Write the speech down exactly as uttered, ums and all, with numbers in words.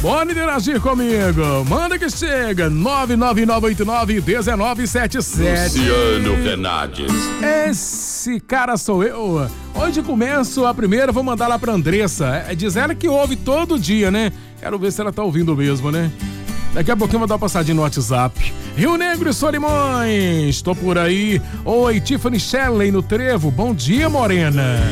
Pode interagir comigo. Manda que chega. nove nove nove oito nove um nove sete sete. Luciano Fernandes. Esse cara sou eu. Hoje começo a primeira, vou mandar lá pra Andressa. É, diz ela que ouve todo dia, né? Quero ver se ela tá ouvindo mesmo, né? Daqui a pouquinho eu vou dar uma passadinha no WhatsApp. Rio Negro e Solimões, tô por aí. Oi, Tiffany Shelley no Trevo. Bom dia, morena.